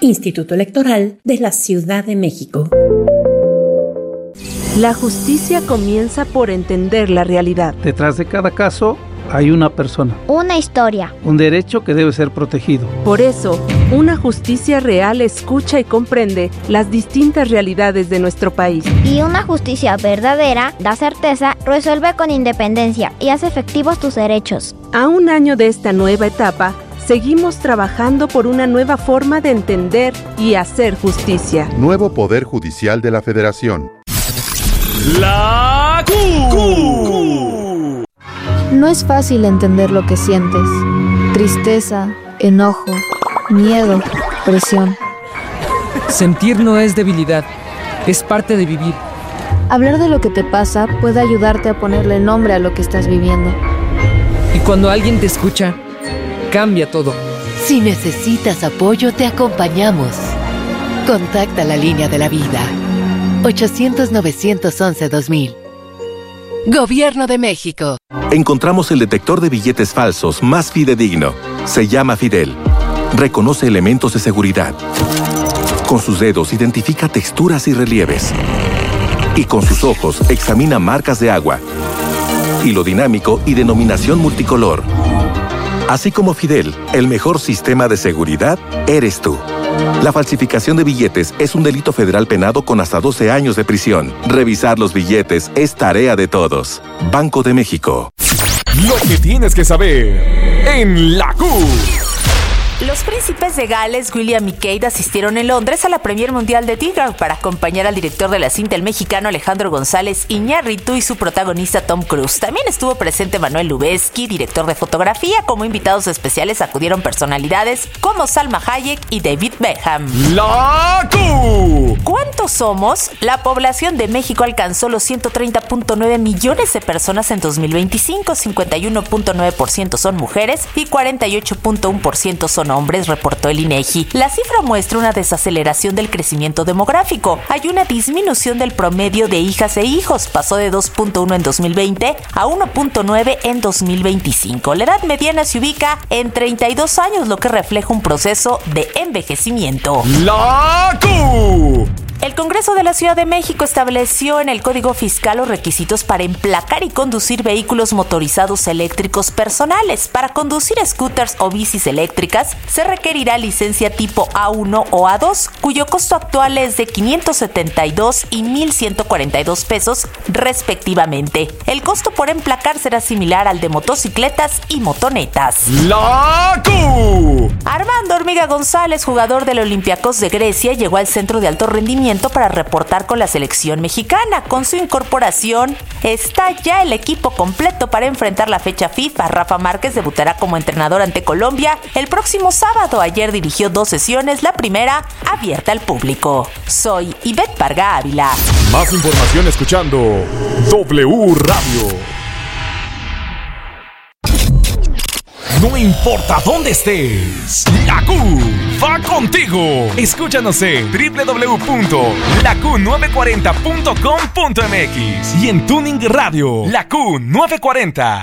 Instituto Electoral de la Ciudad de México. La justicia comienza por entender la realidad. Detrás de cada caso hay una persona, una historia, un derecho que debe ser protegido. Por eso, una justicia real escucha y comprende las distintas realidades de nuestro país. Y una justicia verdadera da certeza, resuelve con independencia y hace efectivos tus derechos. A un año de esta nueva etapa, seguimos trabajando por una nueva forma de entender y hacer justicia. Nuevo Poder Judicial de la Federación. La Q. No es fácil entender lo que sientes. Tristeza, enojo, miedo, presión. Sentir no es debilidad, es parte de vivir. Hablar de lo que te pasa puede ayudarte a ponerle nombre a lo que estás viviendo. Y cuando alguien te escucha, cambia todo. Si necesitas apoyo, te acompañamos. Contacta la línea de la vida. 800-911-2000. Gobierno de México. Encontramos el detector de billetes falsos más fidedigno. Se llama Fidel. Reconoce elementos de seguridad. Con sus dedos identifica texturas y relieves. Y con sus ojos examina marcas de agua, hilo dinámico y denominación multicolor. Así como Fidel, el mejor sistema de seguridad eres tú. La falsificación de billetes es un delito federal penado con hasta 12 años de prisión. Revisar los billetes es tarea de todos. Banco de México. Lo que tienes que saber en la Q. Los príncipes de Gales, William y Kate, asistieron en Londres a la Premier Mundial de Tigger para acompañar al director de la cinta, el mexicano Alejandro González Iñárritu, y su protagonista Tom Cruise. También estuvo presente Manuel Lubezki, director de fotografía. Como invitados especiales acudieron personalidades como Salma Hayek y David Beckham. La Q. ¿Cuántos somos? La población de México alcanzó los 130.9 millones de personas en 2025. 51.9% son mujeres y 48.1% son hombres, reportó el INEGI. La cifra muestra una desaceleración del crecimiento demográfico. Hay una disminución del promedio de hijas e hijos. Pasó de 2.1 en 2020 a 1.9 en 2025. La edad mediana se ubica en 32 años, lo que refleja un proceso de envejecimiento. La Q. El Congreso de la Ciudad de México estableció en el Código Fiscal los requisitos para emplacar y conducir vehículos motorizados eléctricos personales. Para conducir scooters o bicis eléctricas se requerirá licencia tipo A1 o A2, cuyo costo actual es de 572 y 1,142 pesos respectivamente. El costo por emplacar será similar al de motocicletas y motonetas. La Q. Armando Hormiga González, jugador del Olympiacos de Grecia, llegó al centro de alto rendimiento para reportar con la selección mexicana. Con su incorporación está ya el equipo completo para enfrentar la fecha FIFA. Rafa Márquez debutará como entrenador ante Colombia el próximo sábado. Ayer dirigió 2 sesiones, la primera abierta al público. Soy Ivette Parga Ávila. Más información escuchando W Radio. No importa dónde estés, la Q va contigo. Escúchanos en www.laq940.com.mx y en Tuning Radio, la Q940.